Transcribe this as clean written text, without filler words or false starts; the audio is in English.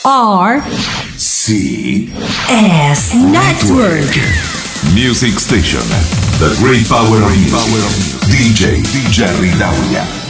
R C S Network. Music Station. The great power of music. DJ Jerry Daulia.